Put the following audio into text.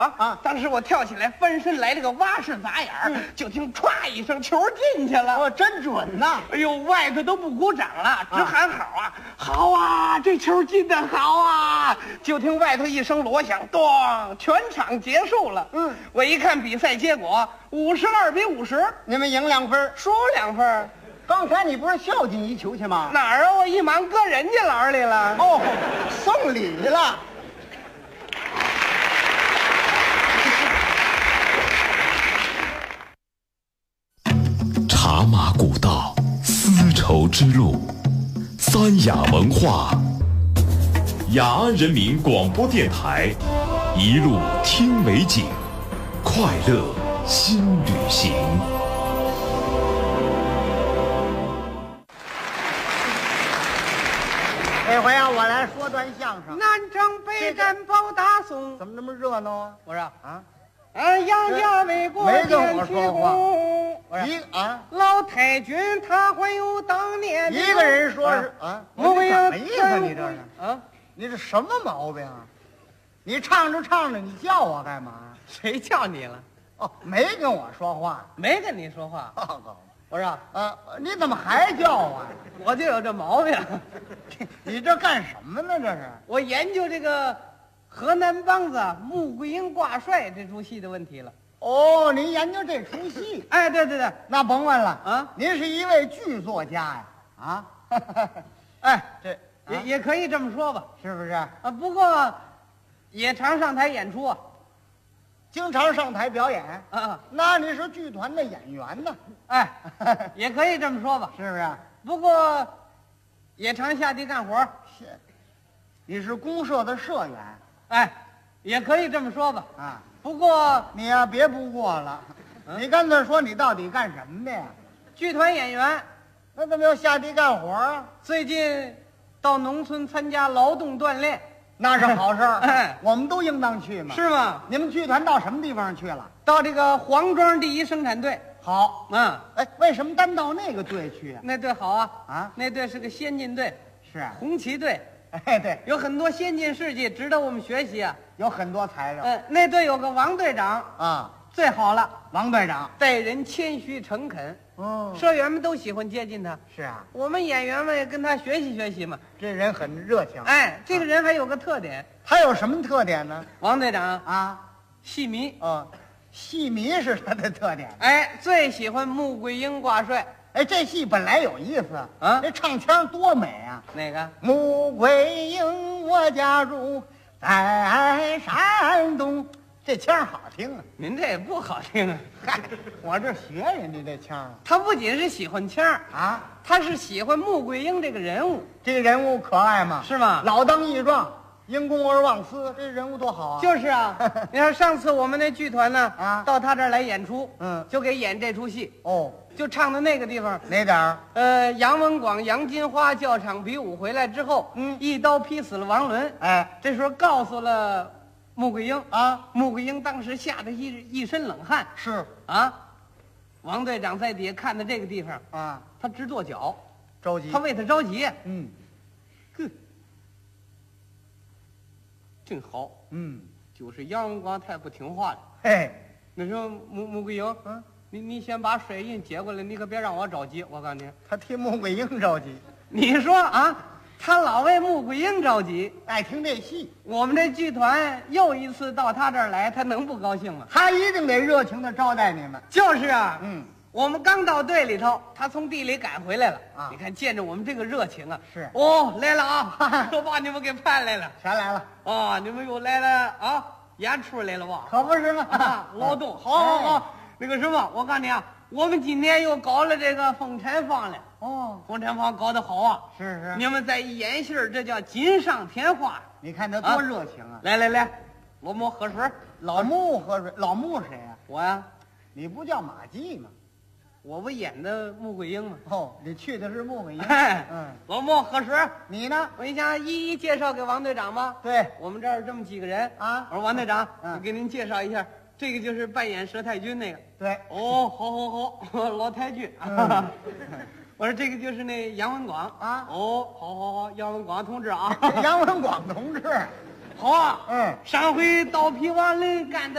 当时我跳起来翻身来了个蛙式砸眼儿，就听歘一声，球进去了。 真准呐！ 哎呦，外头都不鼓掌了，直喊好啊！好啊，这球进得好啊！就听外头一声锣响，咚，全场结束了。我一看比赛结果，52-50， 你们赢2分， 输2分。 刚才你不是孝敬一球去吗？ 哪儿啊？我一忙搁人家篮里了。 哦，送礼了。 茶马古道，丝绸之路，三雅文化，雅安人民广播电台，一路听美景，快乐新旅行。 这回啊，我来说段相声。 南征北战保大宋， 怎么那么热闹啊？ 我说啊， 杨家为国没跟我建起说话功。老太君他还有当年一个人说是啊， 穆桂英什么意思？你这是啊？ 你这什么毛病啊？你唱着唱着，你叫我干嘛？ 谁叫你了？ 哦，没跟我说话。 没跟你说话。我说你怎么还叫我？ 我就有这毛病。 你这干什么呢？这是我研究这个河南梆子穆桂英挂帅这出戏的问题了。 哦，您研究这出戏？ 哎，对对对， 那甭问了啊， 您是一位剧作家呀？啊，哎，这也可以这么说吧， 是不是？ 不过也常上台演出啊。 经常上台表演啊， 那你是剧团的演员呢？ 哎，也可以这么说吧， 是不是？ 不过也常下地干活。 你是公社的社员？ 哎，也可以这么说吧。 啊， 不过你呀，别不过了，你干脆说你到底干什么的呀？ 剧团演员。 那怎么要下地干活啊？ 最近到农村参加劳动锻炼。 那是好事儿， 哎， 我们都应当去嘛。 是吗？ 你们剧团到什么地方去了？ 到这个黄庄第一生产队。 好， 哎， 为什么单到那个队去啊？ 那队好啊， 啊， 那队是个先进队， 是啊， 红旗队。 哎，对， 有很多先进事迹值得我们学习啊， 有很多材料。 那队有个王队长啊， 最好了， 王队长待人谦虚诚恳。 哦， 社员们都喜欢接近他。 是啊， 我们演员们也跟他学习学习嘛。 这人很热情。 哎，这个人还有个特点。 他有什么特点呢？ 王队长啊， 戏迷。 戏迷是他的特点。 哎，最喜欢穆桂英挂帅。 哎，这戏本来有意思啊， 这唱腔多美啊！ 哪个？ 穆桂英，我家住在山东，这腔好听啊！ 您这也不好听啊！ 嗨，我这学人家这腔啊。 他不仅是喜欢腔啊， 他是喜欢穆桂英这个人物。 这个人物可爱吗？ 是吗？ 老当益壮，因公而忘私，这人物多好啊！ 就是啊，你看上次我们那剧团呢， 啊， 到他这儿来演出， 就给演这出戏。 哦， 就唱的那个地方哪点儿？ 杨文广、杨金花教场比武回来之后，一刀劈死了王伦。 哎， 这时候告诉了穆桂英啊， 穆桂英当时吓得一身冷汗。 是啊，王队长在底下看的这个地方啊， 他直跺脚， 着急， 他为他着急。真好。就是杨文广太不听话了。 嘿， 那时候穆桂英，你先把水印接过来，你可别让我着急。我告诉你， 他替穆桂英着急。 你说啊，他老为穆桂英着急， 爱听这戏。 我们这剧团又一次到他这儿来，他能不高兴吗？ 他一定得热情的招待你们。 就是啊，我们刚到队里头，他从地里赶回来了啊！ 你看见着我们这个热情啊， 是哦，来了啊，都把你们给盼来了， 全来了啊！你们又来了啊，演出来了吧？ 可不是吗？ 劳动，好，那个什么，我告诉你啊，我们今天又搞了这个风尘坊了。 哦， 风尘坊搞得好啊！ 是， 你们再一演戏这叫锦上添花。 你看他多热情啊！ 来，老穆喝水。 老穆喝水，老穆谁呀？ 我呀， 你不叫马季吗？ 我不演的穆桂英吗？ 哦，你去的是穆桂英。 老穆喝水。 你呢？ 我想一一介绍给王队长吧。 对， 我们这儿这么几个人啊。 我说王队长，我给您介绍一下，这个就是扮演佘太君那个。 对。 哦，好，老太君。我说这个就是那杨文广啊。 哦，好，杨文广同志啊。 杨文广同志。 好啊。 嗯上回刀皮王林干的。